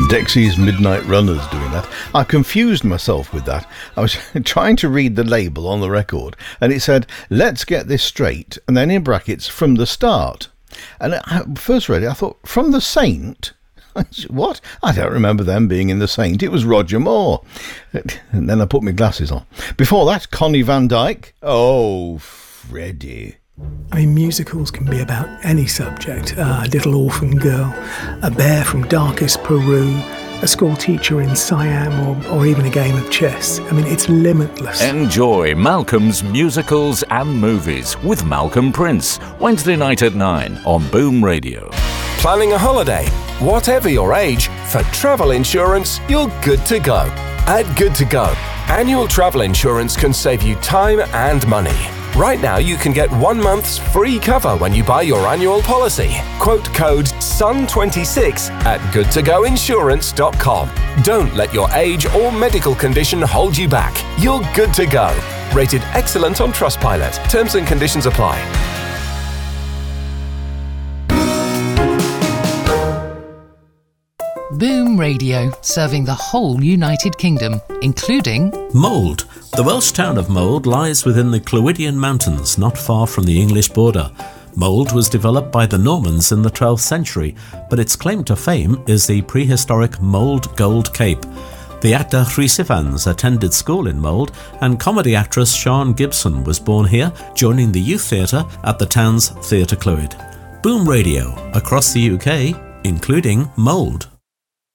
Dexy's Midnight Runners doing that. I confused myself with that. I was trying to read the label on the record and it said, let's get this straight, and then in brackets, from the start. And I first read it, I thought, from the Saint? What? I don't remember them being in the Saint. It was Roger Moore. And then I put my glasses on. Before that, Connie Van Dyke. Oh, Freddie. I mean, musicals can be about any subject. A little orphan girl, a bear from darkest Peru, a school teacher in Siam, or even a game of chess. I mean, it's limitless. Enjoy Malcolm's Musicals and Movies with Malcolm Prince, Wednesday night at 9 on Boom Radio. Planning a holiday? Whatever your age, for travel insurance, you're good to go. At Good to Go, annual travel insurance can save you time and money. Right now, you can get 1 month's free cover when you buy your annual policy. Quote code SUN26 at goodtogoinsurance.com. Don't let your age or medical condition hold you back. You're good to go. Rated excellent on Trustpilot. Terms and conditions apply. Boom Radio, serving the whole United Kingdom, including Mold. The Welsh town of Mold lies within the Clwydian Mountains, not far from the English border. Mold was developed by the Normans in the 12th century, but its claim to fame is the prehistoric Mold Gold Cape. The actor Rhys Ifans attended school in Mold, and comedy actress Sian Gibson was born here, joining the youth theatre at the town's Theatre Clwyd. Boom Radio, across the UK, including Mold.